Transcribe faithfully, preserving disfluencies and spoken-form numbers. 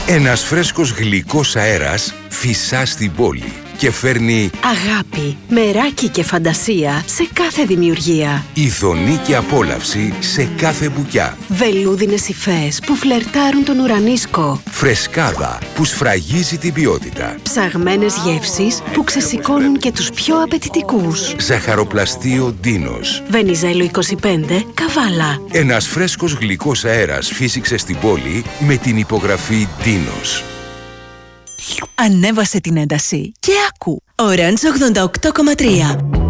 Ένας φρέσκος γλυκός αέρας φυσά στην πόλη και φέρνει αγάπη, μεράκι και φαντασία σε κάθε δημιουργία. ειδονή και απόλαυση σε κάθε μπουκιά. Βελούδινες υφές που φλερτάρουν τον ουρανίσκο. Φρεσκάδα που σφραγίζει την ποιότητα. Ψαγμένες γεύσεις που ξεσηκώνουν και τους πιο απαιτητικούς. Ζαχαροπλαστείο Ντίνος. Βενιζέλο είκοσι πέντε, Καβάλα. Ένας φρέσκος γλυκός αέρας φύσηξε στην πόλη με την υπογραφή Ντίνος. Ανέβασε την ένταση και άκου. Orange ογδόντα οκτώ κόμμα τρία.